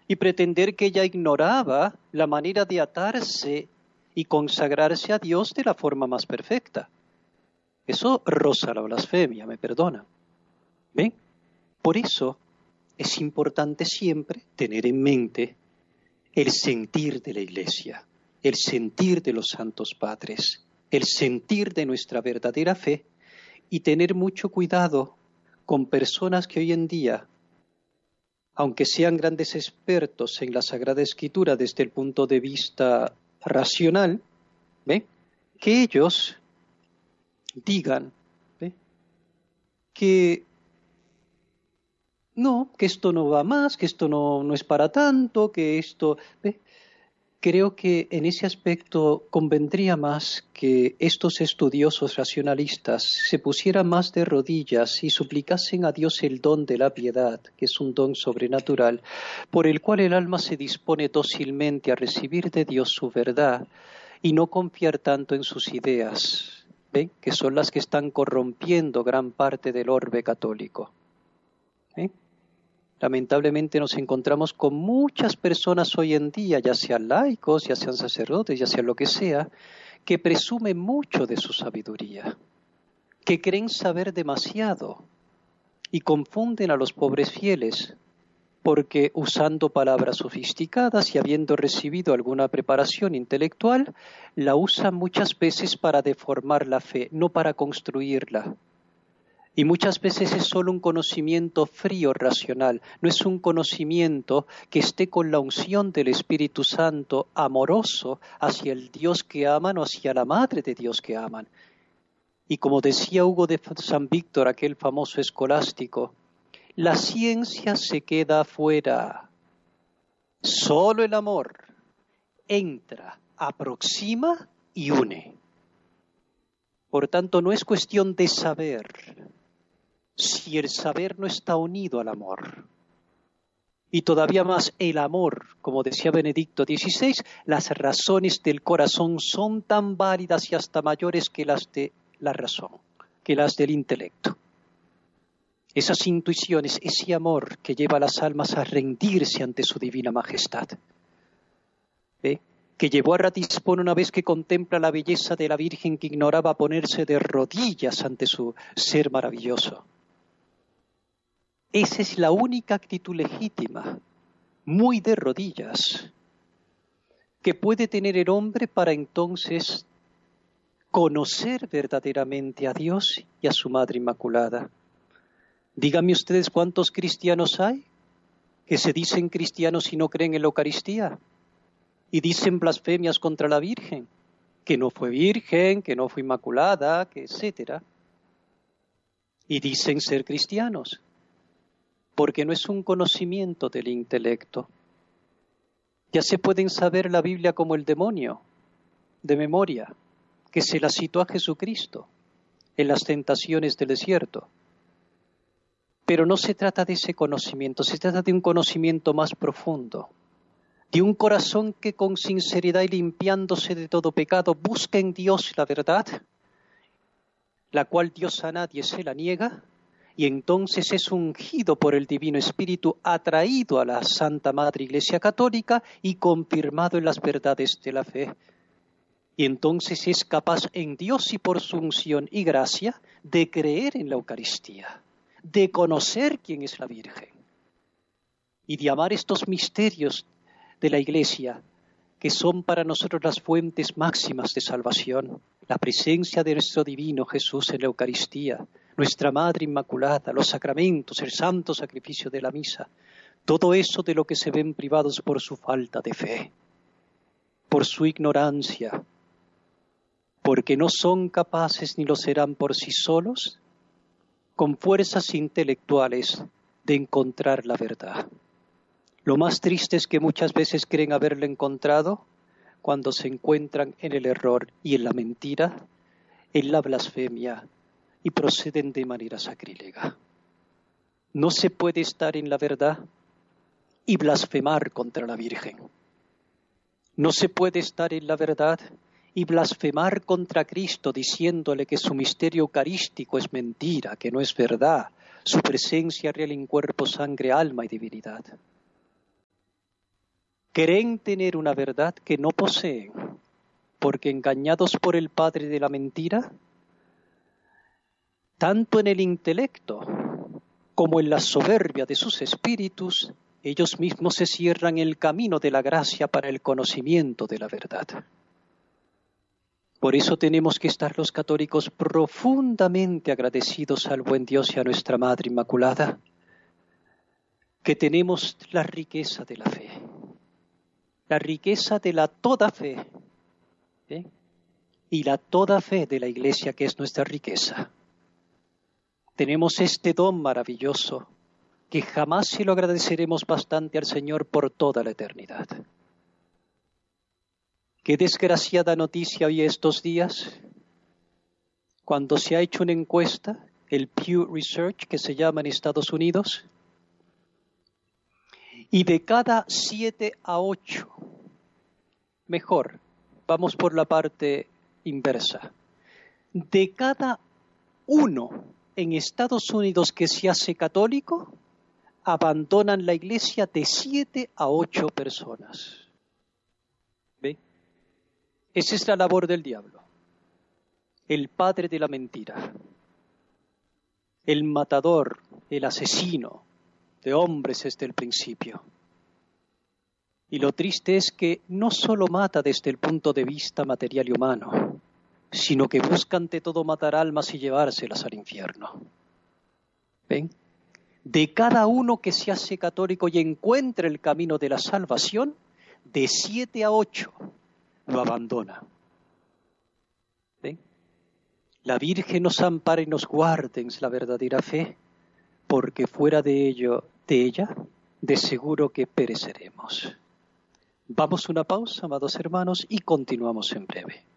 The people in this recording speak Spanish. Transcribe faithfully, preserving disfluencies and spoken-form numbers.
y pretender que ella ignoraba la manera de atarse y consagrarse a Dios de la forma más perfecta. Eso roza la blasfemia, me perdona. ¿Ven? Por eso es importante siempre tener en mente el sentir de la Iglesia, el sentir de los santos padres, el sentir de nuestra verdadera fe y tener mucho cuidado con personas que hoy en día, aunque sean grandes expertos en la Sagrada Escritura desde el punto de vista racional, ¿ve? Que ellos digan, ¿ve? que no, que esto no va más, que esto no, no es para tanto, que esto... ¿ve? Creo que en ese aspecto convendría más que estos estudiosos racionalistas se pusieran más de rodillas y suplicasen a Dios el don de la piedad, que es un don sobrenatural, por el cual el alma se dispone dócilmente a recibir de Dios su verdad y no confiar tanto en sus ideas, ¿ven? Que son las que están corrompiendo gran parte del orbe católico. ¿Eh? Lamentablemente nos encontramos con muchas personas hoy en día, ya sean laicos, ya sean sacerdotes, ya sean lo que sea, que presumen mucho de su sabiduría, que creen saber demasiado y confunden a los pobres fieles, porque usando palabras sofisticadas y habiendo recibido alguna preparación intelectual, la usan muchas veces para deformar la fe, no para construirla. Y muchas veces es solo un conocimiento frío, racional, no es un conocimiento que esté con la unción del Espíritu Santo, amoroso hacia el Dios que aman o hacia la Madre de Dios que aman. Y como decía Hugo de San Víctor, aquel famoso escolástico, la ciencia se queda afuera, solo el amor entra, aproxima y une. Por tanto, no es cuestión de saber, si el saber no está unido al amor. Y todavía más el amor, como decía Benedicto dieciséis, las razones del corazón son tan válidas y hasta mayores que las de la razón, que las del intelecto. Esas intuiciones, ese amor que lleva a las almas a rendirse ante su divina majestad, ¿eh? que llevó a Ratisbona una vez que contempla la belleza de la Virgen que ignoraba ponerse de rodillas ante su ser maravilloso. Esa es la única actitud legítima, muy de rodillas, que puede tener el hombre para entonces conocer verdaderamente a Dios y a su Madre Inmaculada. Díganme ustedes cuántos cristianos hay que se dicen cristianos y no creen en la Eucaristía y dicen blasfemias contra la Virgen, que no fue virgen, que no fue inmaculada, que etcétera, y dicen ser cristianos. Porque no es un conocimiento del intelecto. Ya se pueden saber la Biblia como el demonio, de memoria, que se la citó a Jesucristo en las tentaciones del desierto. Pero no se trata de ese conocimiento, se trata de un conocimiento más profundo, de un corazón que con sinceridad y limpiándose de todo pecado busca en Dios la verdad, la cual Dios a nadie se la niega, y entonces es ungido por el Divino Espíritu, atraído a la Santa Madre Iglesia Católica y confirmado en las verdades de la fe. Y entonces es capaz en Dios y por su unción y gracia de creer en la Eucaristía, de conocer quién es la Virgen y de amar estos misterios de la Iglesia, que son para nosotros las fuentes máximas de salvación, la presencia de nuestro divino Jesús en la Eucaristía, nuestra Madre Inmaculada, los sacramentos, el santo sacrificio de la misa, todo eso de lo que se ven privados por su falta de fe, por su ignorancia, porque no son capaces ni lo serán por sí solos, con fuerzas intelectuales, de encontrar la verdad. Lo más triste es que muchas veces creen haberlo encontrado cuando se encuentran en el error y en la mentira, en la blasfemia, y proceden de manera sacrílega. No se puede estar en la verdad y blasfemar contra la Virgen. No se puede estar en la verdad y blasfemar contra Cristo diciéndole que su misterio eucarístico es mentira, que no es verdad, su presencia real en cuerpo, sangre, alma y divinidad. creen tener una verdad que no poseen, porque engañados por el padre de la mentira, tanto en el intelecto como en la soberbia de sus espíritus, ellos mismos se cierran el camino de la gracia para el conocimiento de la verdad. Por eso tenemos que estar los católicos profundamente agradecidos al buen Dios y a nuestra Madre Inmaculada, que tenemos la riqueza de la fe, la riqueza de la toda fe, ¿eh? y la toda fe de la Iglesia, que es nuestra riqueza. Tenemos este don maravilloso que jamás se lo agradeceremos bastante al Señor por toda la eternidad. Qué desgraciada noticia hoy estos días, cuando se ha hecho una encuesta, el Pew Research, que se llama en Estados Unidos, y de cada siete a ocho, mejor, vamos por la parte inversa, de cada uno en Estados Unidos que se hace católico, abandonan la iglesia de siete a ocho personas. ¿Ve? Esa es la labor del diablo, el padre de la mentira, el matador, el asesino de hombres desde el principio. Y lo triste es que no solo mata desde el punto de vista material y humano, sino que busca ante todo matar almas y llevárselas al infierno. ¿Ven? De cada uno que se hace católico y encuentra el camino de la salvación, de siete a ocho lo abandona. ¿Ven? La Virgen nos ampara y nos guarde en la verdadera fe, porque fuera de ello, de ella, de seguro que pereceremos. Vamos a una pausa, amados hermanos, y continuamos en breve.